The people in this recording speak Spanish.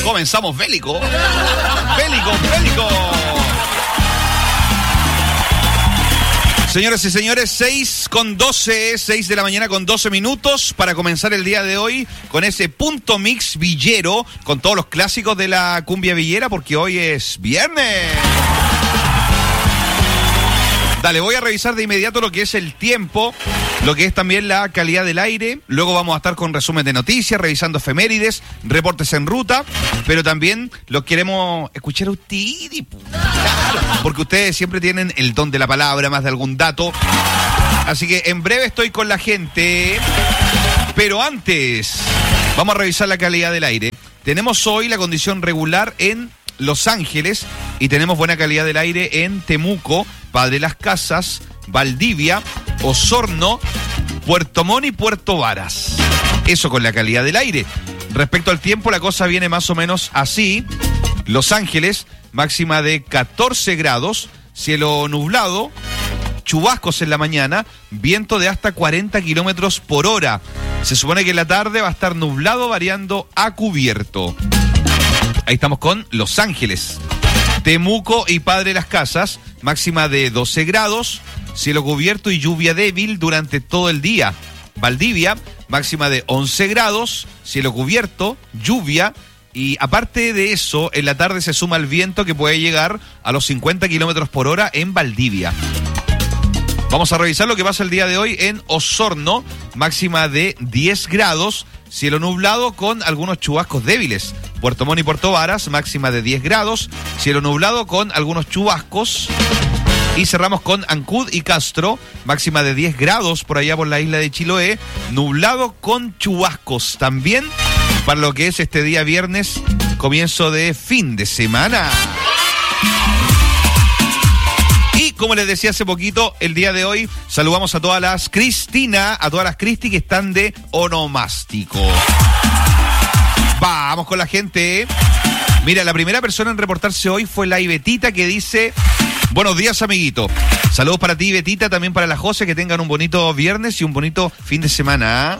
Comenzamos bélico. Bélico. Señoras y señores, 6 de la mañana con 12 minutos para comenzar el día de hoy con ese punto mix villero, con todos los clásicos de la cumbia villera, porque hoy es viernes. Dale, voy a revisar de inmediato lo que es el tiempo, lo que es también la calidad del aire. Luego vamos a estar con resumen de noticias, revisando efemérides, reportes en ruta, pero también los queremos escuchar a ustedes, porque ustedes siempre tienen el don de la palabra, más de algún dato. Así que en breve estoy con la gente, pero antes vamos a revisar la calidad del aire. Tenemos hoy la condición regular en Los Ángeles y tenemos buena calidad del aire en Temuco, Padre Las Casas, Valdivia, Osorno, Puerto Montt y Puerto Varas. Eso con la calidad del aire. Respecto al tiempo, la cosa viene más o menos así. Los Ángeles, máxima de 14 grados, cielo nublado, chubascos en la mañana, viento de hasta 40 kilómetros por hora. Se supone que en la tarde va a estar nublado, variando a cubierto. Ahí estamos con Los Ángeles. Temuco y Padre Las Casas, máxima de 12 grados, cielo cubierto y lluvia débil durante todo el día. Valdivia, máxima de 11 grados, cielo cubierto, lluvia, y aparte de eso, en la tarde se suma el viento que puede llegar a los 50 kilómetros por hora en Valdivia. Vamos a revisar lo que pasa el día de hoy en Osorno, máxima de 10 grados, cielo nublado con algunos chubascos débiles. Puerto Montt y Puerto Varas, máxima de 10 grados, cielo nublado con algunos chubascos. Y cerramos con Ancud y Castro, máxima de 10 grados por allá por la isla de Chiloé, nublado con chubascos también para lo que es este día viernes, comienzo de fin de semana. Y como les decía hace poquito, el día de hoy saludamos a todas las Cristina, a todas las Cristi que están de onomástico. Vamos con la gente. Mira, la primera persona en reportarse hoy fue la Ibetita, que dice: buenos días, amiguito. Saludos para ti, Ibetita, también para la José, que tengan un bonito viernes y un bonito fin de semana.